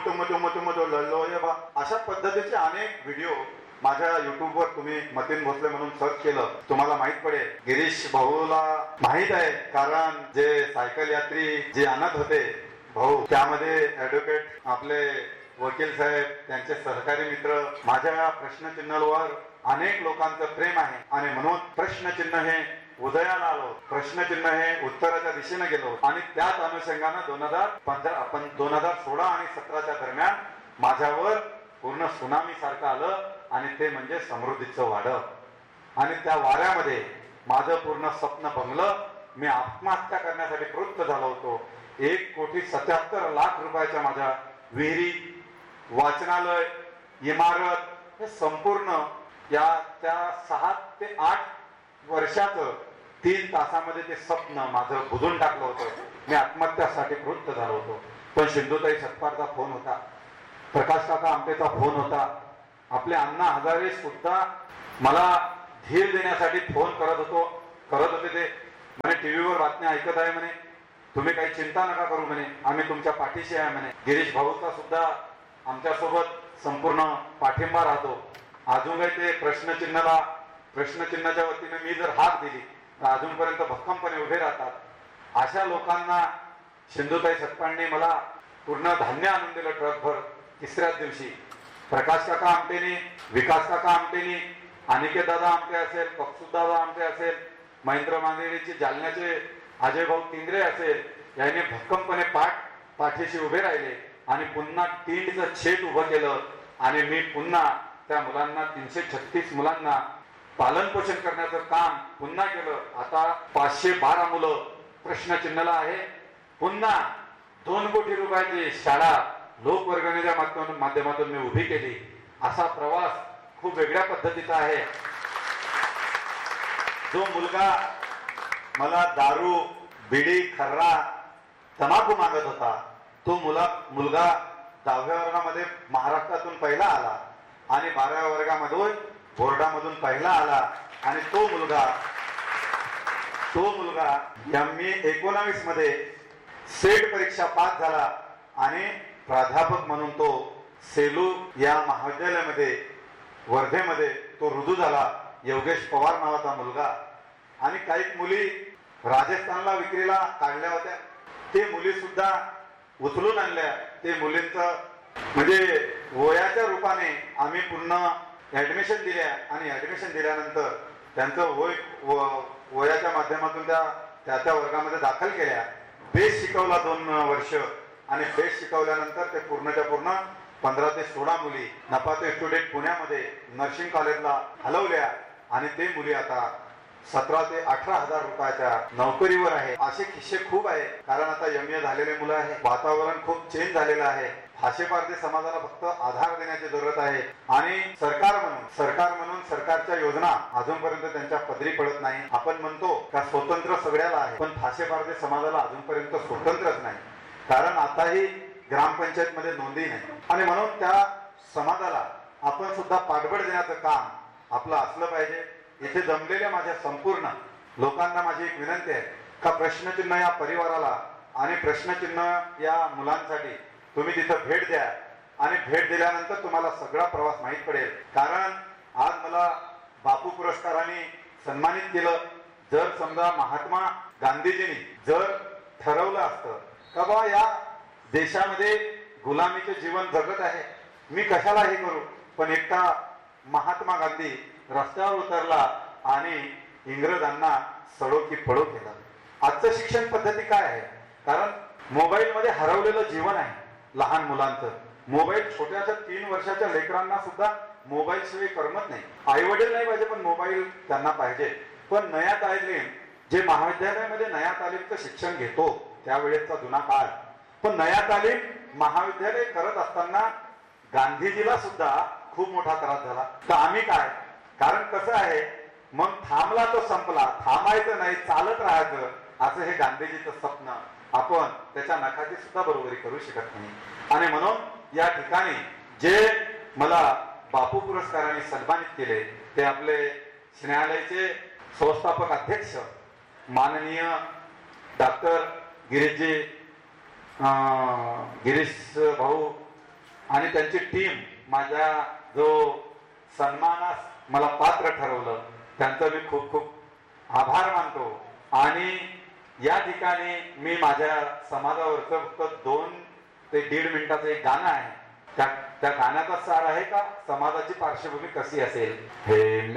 मोठो लढलो अशा पद्धतीचे अनेक व्हिडिओ माझ्या युट्यूबवर तुम्ही मतीन भोसले म्हणून सर्च केलं तुम्हाला माहित पडेल. गिरीश भाऊला माहित आहे, कारण जे सायकल यात्री जे आणत होते भाऊ, त्यामध्ये ऍडव्होकेट आपले वकील साहेब, त्यांचे सहकारी मित्र, माझ्या प्रश्नचिन्हावर अनेक लोकांचं प्रेम आहे आणि म्हणून प्रश्नचिन्ह हे उदयाला आलो, प्रश्नचिन्ह हे उत्तराच्या दिशेने गेलो आणि त्याच अनुषंगानं 2016 आणि 17च्या दरम्यान माझ्यावर पूर्ण सुनामी सारखं आलं आणि ते म्हणजे समृद्धीचं वाडं. आणि त्या वाऱ्यामध्ये माझं पूर्ण स्वप्न भंगलं. मी आत्महत्या करण्यासाठी प्रवृत्त झालो होतो. 1,77,00,000 रुपयाच्या माझ्या विहिरी, वाचनालय, इमारत हे संपूर्ण त्या 6 ते 8 वर्षाचं 3 तासामध्ये ते स्वप्न माझं बुजून टाकलं होतं. मी आत्महत्यासाठी प्रवृत्त झालो होतो. पण सिंधुताई सत्पारचा फोन होता, प्रकाश काका आमटेचा फोन होता, आपले अण्णा हजारे सुद्धा मला धीर देण्यासाठी फोन करत होते. ते म्हणे टीव्हीवर बातम्या ऐकत आहे म्हणे, तुम्ही काही चिंता नका करू म्हणे, आम्ही तुमच्या पाठीशी आहे म्हणे. गिरीश भाऊचा सुद्धा आमच्यासोबत संपूर्ण पाठिंबा राहतो. अजून काही ते प्रश्नचिन्हाच्या वतीने मी जर हाक दिली तर अजूनपर्यंत भक्कमपणे उभे राहतात. अशा लोकांना सिंधुताई सत्पारने मला पूर्ण धान्य आणून दिलं ट्रकभर. तिसऱ्याच दिवशी प्रकाश काका आमटेने, विकास काका आमटेने, अनिकेत दादा आमटे असेल, पक्षुत दादा आमटे असेल, महेंद्र मांदेरीचे जालन्याचे अजय भाऊ तिंद्रे असेल, याने भक्कमपणे पाठीशी उभे राहिले आणि पुन्हा टीमचं छेद उभं केलं आणि मी पुन्हा त्या मुलांना 336 मुलांना पालन पोषण करण्याचं काम पुन्हा केलं. आता 512 मुलं प्रश्नचिन्हाला आहे. पुन्हा 2 कोटी रुपयाची शाळा लोकवर्गणीच्या माध्यमातून मी उभी केली. असा प्रवास खूप वेगळ्या पद्धतीचा आहे. जो मुलगा मला दारू, बिडी, खर्रा, तंबाखू मागत होता, तो मुलगा 10व्या वर्गामध्ये महाराष्ट्रातून पहिला आला आणि 12व्या वर्गामधून बोर्डामधून पहिला आला आणि तो मुलगा ME 19 मध्ये सेट परीक्षा पास झाला आणि प्राध्यापक म्हणून तो सेलू या महाविद्यालयामध्ये वर्धेमध्ये तो रुजू झाला. योगेश पवार नावाचा मुलगा. आणि काही मुली राजस्थानला विक्रीला काढल्या होत्या, ते मुली सुद्धा उचलून आणल्या. ते मुलींचं म्हणजे वयाच्या रूपाने आम्ही पूर्ण ऍडमिशन दिल्या आणि ऍडमिशन दिल्यानंतर त्यांचं वयाच्या माध्यमातून त्या वर्गामध्ये दाखल केल्या. बेस शिकवला 2 वर्ष आणि बेस शिकवल्यानंतर ते पूर्णच्या पूर्ण 15 ते 16 मुली नपाते स्टुडंट पुण्यामध्ये नर्सिंग कॉलेजला हलवल्या आणि ते मुली आता 17 ते 18 हजार रुपयाच्या नोकरीवर आहे. असे किस्से खूप आहे, कारण आता MA झालेले मुलं आहे. वातावरण खूप चेंज झालेलं आहे. भाषेपारधी समाजाला फक्त आधार देण्याची जरूरत आहे आणि सरकार म्हणून सरकारच्या योजना अजूनपर्यंत त्यांच्या पदरी पडत नाही. आपण म्हणतो का स्वतंत्र सगळ्याला आहे, पण भाषेपारधी समाजाला अजूनपर्यंत स्वतंत्रच नाही, कारण आताही ग्रामपंचायत मध्ये नोंदी नाही. आणि म्हणून त्या समाजाला आपण सुद्धा पाठबळ देण्याचं काम आपलं असलं पाहिजे. इथे जमलेल्या माझ्या संपूर्ण लोकांना माझी एक विनंती आहे का प्रश्नचिन्ह या परिवाराला आणि प्रश्नचिन्ह या मुलांसाठी तुम्ही तिथं भेट द्या आणि भेट दिल्यानंतर तुम्हाला सगळा प्रवास माहीत पडेल. कारण आज मला बापू पुरस्काराने सन्मानित केलं. जर समजा महात्मा गांधीजींनी जर ठरवलं असतं का बा या देशामध्ये गुलामीचे जीवन जगत आहे, मी कशाला हे करू, पण एकटा महात्मा गांधी रस्त्यावर उतरला आणि इंग्रजांना सडो की फडो केला. आजचं शिक्षण पद्धती काय आहे, कारण मोबाईल मध्ये हरवलेलं जीवन आहे लहान मुलांचं. मोबाईल छोट्याशा 3 वर्षाच्या लेकरांना सुद्धा मोबाईल शिवाय करमत नाही. आई वडील नाही पाहिजे पण मोबाईल त्यांना पाहिजे. पण नया तालीम जे महाविद्यालयामध्ये नया तालीमचं शिक्षण घेतो त्यावेळेचा जुना काळ, पण नया तालीम महाविद्यालय करत असताना गांधीजीला सुद्धा खूप मोठा त्रास झाला. तर आम्ही काय, कारण कसं आहे, मग थांबला तो संपला, थांबायचं नाही चालत राहायचं, असं हे गांधीजीचं स्वप्न आपण त्याच्या नखाची सुद्धा बरोबरी करू शकत नाही. आणि म्हणून या ठिकाणी जे मला बापू पुरस्काराने सन्मानित केले ते आपले न्यायालयाचे संस्थापक अध्यक्ष माननीय डॉक्टर गिरीश भाऊ आणि त्यांची टीम माझ्या जो सन्मानास मला पात्र ठरवलं त्यांचं मी खूप खूप आभार मानतो. आणि या ठिकाणी मी माझ्या समाजावरचं फक्त 2 ते 1.5 मिनिटाचं एक गाणं आहे, त्या गाण्याचा सार आहे का समाजाची पार्श्वभूमी कशी असेल. हे